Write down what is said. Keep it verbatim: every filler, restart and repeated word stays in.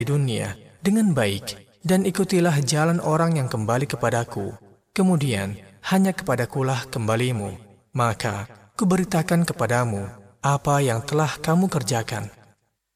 dunia dengan baik, dan ikutilah jalan orang yang kembali kepadaku. Kemudian hanya kepadakulah kembalimu, maka kuberitakan kepadamu apa yang telah kamu kerjakan.